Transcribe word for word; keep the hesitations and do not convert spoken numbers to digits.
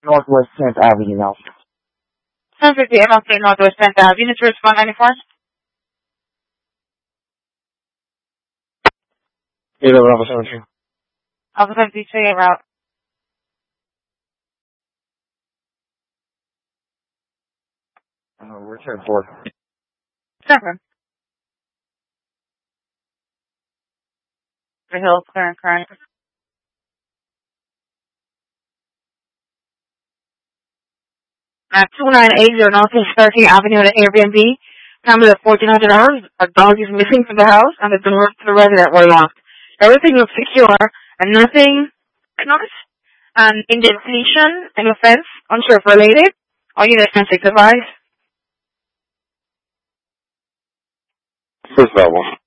Northwest tenth Avenue now. ten fifty M L K Northwest tenth Avenue. Unit to respond ninety-four. eight eleven Alpha seventeen. Alpha seventy-two route. Uh, we're ten four. Seven. The hill, clear and current. At two nine eight zero Northwest thirteenth Avenue at Airbnb. Time of fourteen hundred hours. A dog is missing from the house and the doors to the resident were locked. Everything was secure and nothing, notice, an indentation, an offense, unsure if related. All units can take advice. First level.